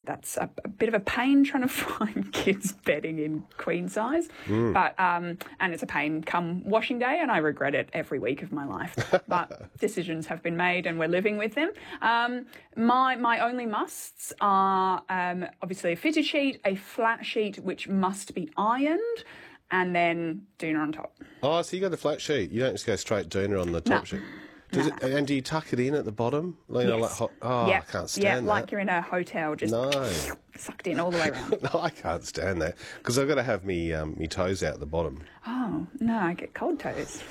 that's a bit of a pain trying to find kids bedding in queen size. But and it's a pain come washing day, and I regret it every week of my life. But decisions have been made, and we're living with them. My only musts are obviously a fitted sheet, a flat sheet which must be ironed, and then Doona on top. Oh, so you got the flat sheet. You don't just go straight Doona on the top sheet. And do you tuck it in at the bottom? Yes. I can't stand that. Like you're in a hotel, just sucked in all the way around. No, I can't stand that because I've got to have me toes out the bottom. Oh, no, I get cold toes.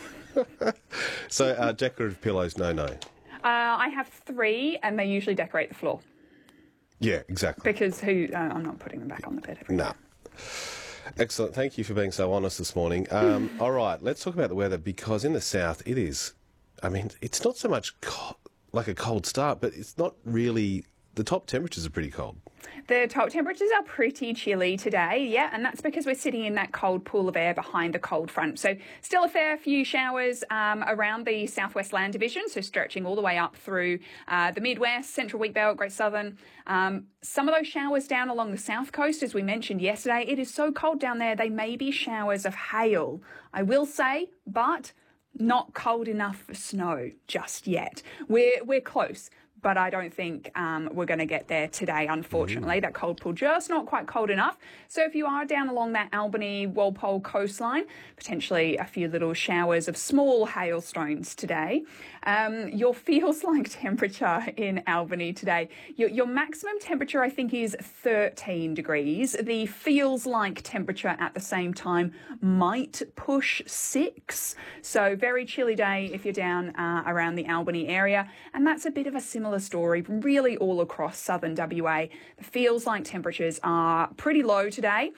So decorative pillows, no. I have 3, and they usually decorate the floor. Yeah, exactly. Because I'm not putting them back on the bed every day. No. Excellent. Thank you for being so honest this morning. All right, let's talk about the weather, because in the south it is, it's not so much like a cold start, but it's not really, the top temperatures are pretty cold. The top temperatures are pretty chilly today, yeah, and that's because we're sitting in that cold pool of air behind the cold front. So still a fair few showers around the southwest land division, so stretching all the way up through the Midwest, Central Wheatbelt, Great Southern. Some of those showers down along the south coast, as we mentioned yesterday. It is so cold down there, they may be showers of hail, I will say, but not cold enough for snow just yet. We're close, but I don't think we're going to get there today, unfortunately. That cold pool just not quite cold enough. So if you are down along that Albany, Walpole coastline, potentially a few little showers of small hailstones today. Your feels like temperature in Albany today, your maximum temperature, I think, is 13 degrees. The feels like temperature at the same time might push 6. So very chilly day if you're down around the Albany area. And that's a bit of a similar story really all across southern WA. The feels like temperatures are pretty low today.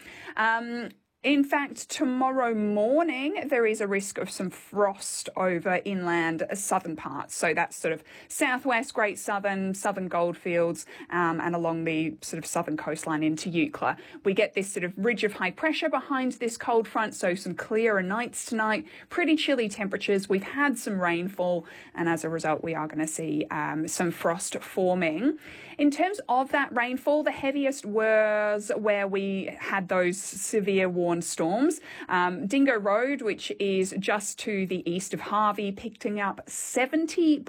In fact, tomorrow morning, there is a risk of some frost over inland southern parts. So that's sort of southwest, Great Southern, southern Goldfields, and along the sort of southern coastline into Eucla. We get this sort of ridge of high pressure behind this cold front, so some clearer nights tonight, pretty chilly temperatures. We've had some rainfall, and as a result, we are going to see some frost forming. In terms of that rainfall, the heaviest was where we had those severe warm storms. Dingo Road, which is just to the east of Harvey, picking up 70.2